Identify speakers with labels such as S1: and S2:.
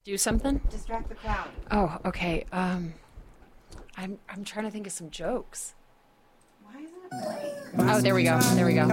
S1: Do something?
S2: Distract the crowd.
S1: Oh, okay. I'm trying to think of some jokes.
S2: Why isn't it playing?
S1: Oh, there we go. There we go.